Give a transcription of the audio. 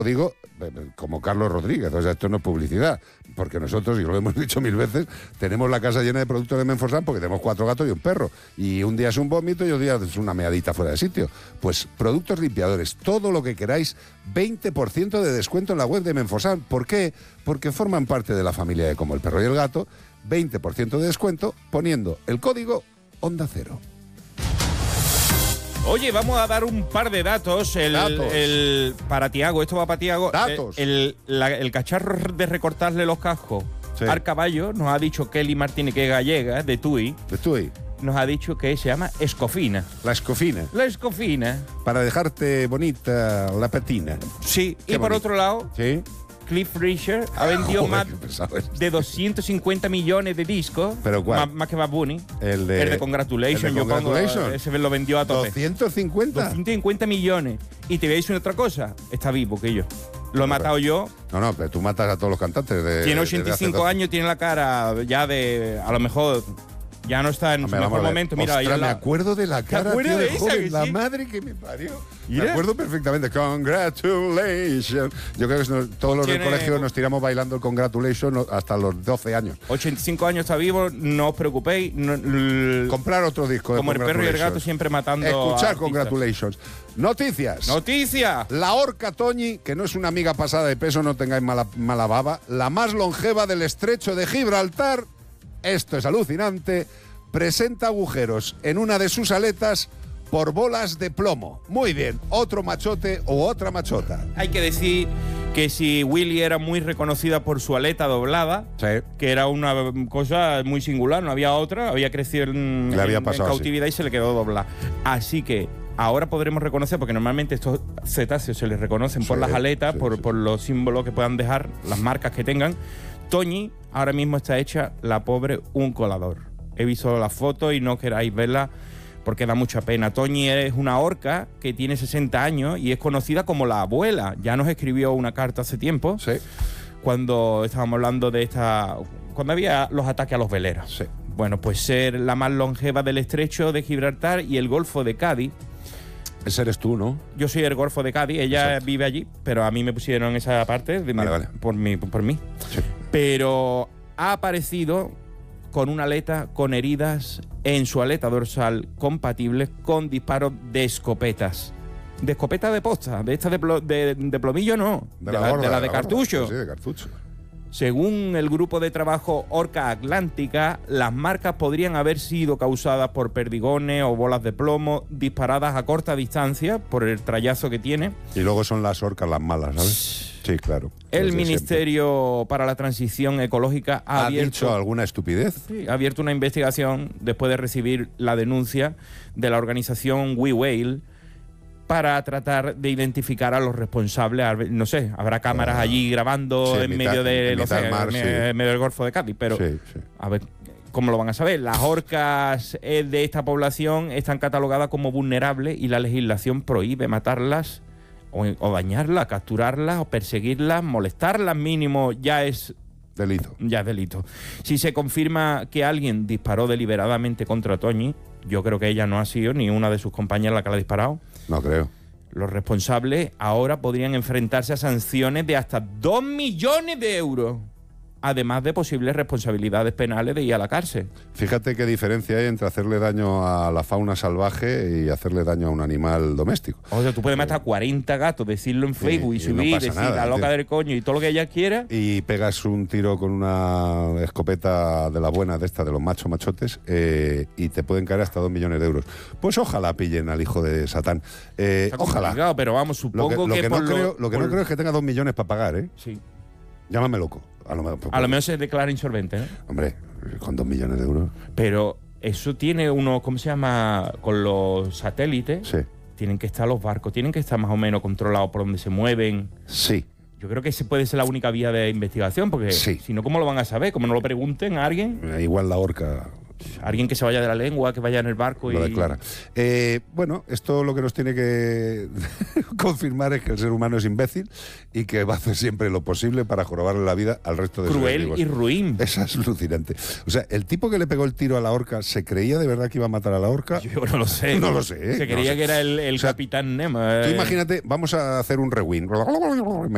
digo como Carlos Rodríguez, o sea, esto no es publicidad, porque nosotros, y lo hemos dicho 1000 veces, tenemos la casa llena de productos de Menforsan porque tenemos 4 gatos y un perro, y un día es un vómito y otro día es una meadita fuera de sitio. Pues productos limpiadores, todo lo que queráis, 20% de descuento en la web de Menforsan. ¿Por qué? Porque forman parte de la familia de Como el Perro y el Gato. 20% de descuento poniendo el código Onda Cero. Oye, vamos a dar un par de datos. Para Tiago, esto va para Tiago. Datos. El cacharro de recortarle los cascos Sí. al caballo, nos ha dicho Kelly Martínez, que es gallega, de Tui, nos ha dicho que se llama escofina. La escofina. La escofina. Para dejarte bonita la patina. Sí, Qué y por bonito. otro lado, ¿Sí? Cliff Richard ha vendido Joder, más qué pesado es. de 250 millones de discos. ¿Pero cuál? Más que Bad Bunny. El de Congratulations. el de Yo pongo, Congratulations. ese lo vendió a tope. 250. 250 millones. Y te voy a decir otra cosa. Está vivo que yo. Lo he matado yo. No, pero tú matas a todos los cantantes. Tiene 85 años, tiene la cara ya de... A lo mejor ya no está en su mejor momento. Mira, ahí Ostras, al me lado. acuerdo de la cara, acuerdas tío, de de esa, joven, que la sí? madre que me parió. Mira. Me acuerdo perfectamente. Congratulations. Yo creo que todos los del Tiene- colegio nos tiramos bailando el Congratulations hasta los 12 años. 85 años está vivo, no os preocupéis. Comprar otro disco de Como el perro y el gato Congratulations. siempre matando a Escuchar artistas. Congratulations. Noticias. ¡Noticia! La orca Toñi, que no es una amiga pasada de peso, no tengáis mala baba, la más longeva del estrecho de Gibraltar, esto es alucinante, presenta agujeros en una de sus aletas por bolas de plomo. Muy bien, otro machote o otra machota. Hay que decir que si Willy era muy reconocida por su aleta doblada, Sí. que era una cosa muy singular, no había otra, había crecido en pasado así. cautividad y se le quedó doblada. Así que ahora podremos reconocer, porque normalmente estos cetáceos se les reconocen por Sí, las aletas, sí, por, sí. por los símbolos que puedan dejar, las marcas que tengan. Toñi ahora mismo está hecha, la pobre, un colador. He visto la foto y no queráis verla porque da mucha pena. Toñi es una orca que tiene 60 años y es conocida como la abuela. Ya nos escribió una carta hace tiempo, Sí, cuando estábamos hablando de esta... cuando había los ataques a los veleros. sí. Bueno, pues ser la más longeva del estrecho de Gibraltar y el Golfo de Cádiz. Ese eres tú, ¿no? Yo soy del Golfo de Cádiz, ella Exacto. vive allí, pero a mí me pusieron esa parte Vale. por mí. Sí. Pero ha aparecido con una aleta, con heridas en su aleta dorsal compatibles con disparos de escopetas. De escopeta de posta, de esta de plomillo no, de la de gorda. cartucho. Sí, de cartucho. Según el grupo de trabajo Orca Atlántica, las marcas podrían haber sido causadas por perdigones o bolas de plomo disparadas a corta distancia por el trayazo que tiene. Y luego son las orcas las malas, ¿sabes? Sí, claro. El Desde Ministerio para la Transición Ecológica ha siempre. ¿Ha dicho alguna estupidez? Sí, ha abierto una investigación después de recibir la denuncia de la organización We Whale para tratar de identificar a los responsables. No sé, habrá cámaras allí grabando sí, en mitad- medio de, en no mitad sé, del mar, sí. en medio del Golfo de Cádiz, pero Sí, sí. a ver cómo lo van a saber. Las orcas de esta población están catalogadas como vulnerables y la legislación prohíbe matarlas o dañarlas, capturarlas o perseguirlas, molestarlas mínimo ya es delito. Si se confirma que alguien disparó deliberadamente contra Toñi, yo creo que ella no ha sido ni una de sus compañeras la que la ha disparado. No creo. Los responsables ahora podrían enfrentarse a sanciones de hasta 2 millones de euros, además de posibles responsabilidades penales de ir a la cárcel. Fíjate qué diferencia hay entre hacerle daño a la fauna salvaje y hacerle daño a un animal doméstico. O sea, tú puedes matar 40 gatos, decirlo en Facebook y y no subir, pasa decir nada, la loca tío. del coño y todo lo que ella quiera. Y pegas un tiro con una escopeta de la buena, de esta, de los machotes, y te pueden caer hasta 2 millones de euros. Pues ojalá pillen al hijo de Satán. Está Ojalá. complicado, pero vamos, supongo Lo que por no creo es que tenga 2 millones para pagar, ¿eh? Sí. Llámame loco. A lo mejor se declara insolvente, ¿no? Hombre, con 2 millones de euros. Pero eso tiene uno, ¿cómo se llama? Con los satélites. Sí. Tienen que estar los barcos, tienen que estar más o menos controlados por donde se mueven. Sí. Yo creo que ese puede ser la única vía de investigación, porque Sí. si no, ¿cómo lo van a saber? Como no lo pregunten a alguien, Igual la orca alguien que se vaya de la lengua, que vaya en el barco lo y... declara. Bueno, esto lo que nos tiene que confirmar es que el ser humano es imbécil y que va a hacer siempre lo posible para jorobarle la vida al resto de sus Cruel enemigos. y ruin. Es alucinante. O sea, el tipo que le pegó el tiro a la orca, ¿se creía de verdad que iba a matar a la orca? Yo no lo sé. No lo sé, Se no creía sé. que era el O sea, Capitán Nemo. Tú imagínate, vamos a hacer un rewind.